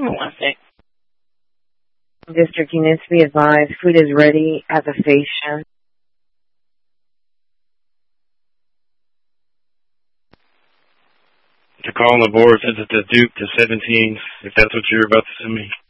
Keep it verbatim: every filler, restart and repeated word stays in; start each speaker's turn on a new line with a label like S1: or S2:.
S1: Give me one sec.
S2: District units, be advised, food is ready at the station.
S3: To call on the board, since it's a Duke to seventeen, if that's what you're about to send me.